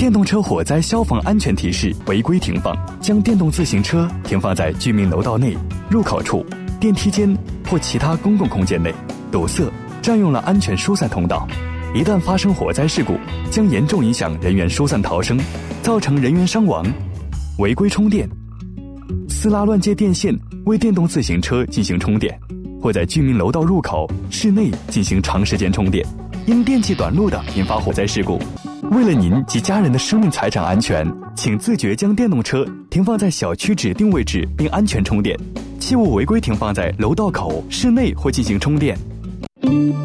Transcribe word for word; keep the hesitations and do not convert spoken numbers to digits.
电动车火灾消防安全提示：违规停放，将电动自行车停放在居民楼道内、入口处、电梯间或其他公共空间内，堵塞、占用了安全疏散通道。一旦发生火灾事故，将严重影响人员疏散逃生，造成人员伤亡。违规充电，私拉乱接电线为电动自行车进行充电，或在居民楼道入口、室内进行长时间充电，因电器短路的引发火灾事故。为了您及家人的生命财产安全，请自觉将电动车停放在小区指定位置并安全充电，切勿违规停放在楼道口、室内或进行充电。